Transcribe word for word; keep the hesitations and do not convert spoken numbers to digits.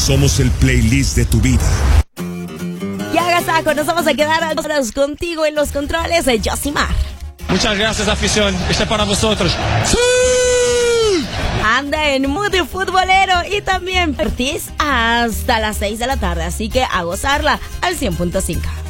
Somos el playlist de tu vida. Y agasajo, nos vamos a quedar contigo en los controles de Josimar. Muchas gracias, afición. Este es para vosotros. ¡Sí! Anda en mood futbolero y también Pertis hasta las seis de la tarde. Así que a gozarla al cien punto cinco.